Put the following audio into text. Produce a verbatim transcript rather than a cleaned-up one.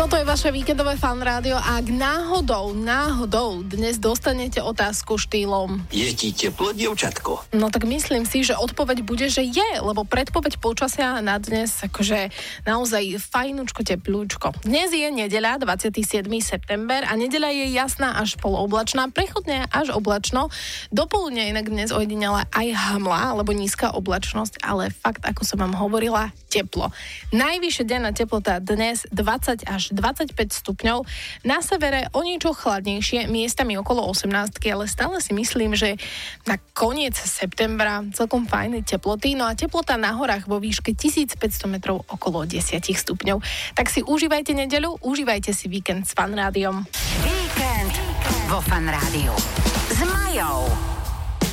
Toto je vaše víkendové Fan rádio. Ak náhodou, náhodou dnes dostanete otázku štýlom Je ti teplo, dievčatko? No tak myslím si, že odpoveď bude, že je, lebo predpoveď počasia na dnes akože naozaj fajnúčko, teplúčko. Dnes je nedeľa, dvadsiateho siedmeho september a nedeľa je jasná až poloblačná, prechodne až oblačno. Dopoludne inak dnes ojedinala aj hmla, alebo nízka oblačnosť, ale fakt, ako som vám hovorila, teplo. Najvyššia denná teplota dnes dvadsať až dvadsaťpäť stupňov. Na severe o niečo chladnejšie, miestami okolo osemnástky, ale stále si myslím, že na koniec septembra celkom fajné teploty. No a teplota na horách vo výške tisícpäťsto metrov okolo desať stupňov. Tak si užívajte nedeľu, užívajte si víkend s Fan rádiom. Víkend vo Fan rádiu s Majou.